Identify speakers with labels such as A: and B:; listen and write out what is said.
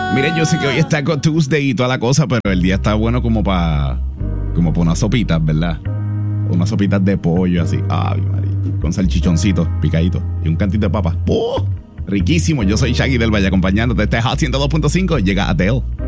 A: Miren, yo sé que hoy es Taco Tuesday y toda la cosa, pero el día está bueno como para unas sopitas, ¿verdad? Unas sopitas de pollo así. Ay, María. Con salchichoncitos picaditos y un cantito de papas. ¡Oh! Riquísimo. Yo soy Shaggy del Valle acompañándote. Este es Hot 102.5. Llega Adele.